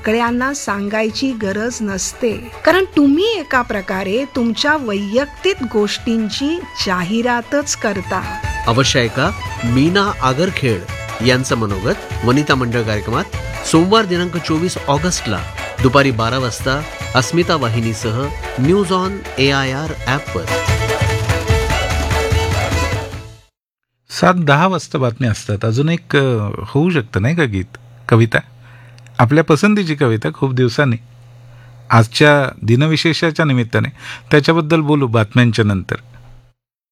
सगळ्यांना सांगायची गरज नसते, कारण तुम्ही एका प्रकारे तुमच्या वैयक्तिक गोष्टींची जाहिरातच करता. अवश्य ऐका मीना आगरखेड यांचं मनोगत वनिता मंडळ कार्यक्रमात सोमवार दिनांक 24 ऑगस्टला दुपारी 12 वाजता अस्मिता वाहिनीसह न्यूज ऑन AIR ॲपवर. 7:10 वाजता बातम्या असतात. अजून एक होऊ शकतं नाही का गीत, कविता, आपल्या पसंतीची कविता खूप दिवसांनी आजच्या दिनविशेषाच्या निमित्ताने त्याच्याबद्दल बोलू बातम्यांच्या नंतर.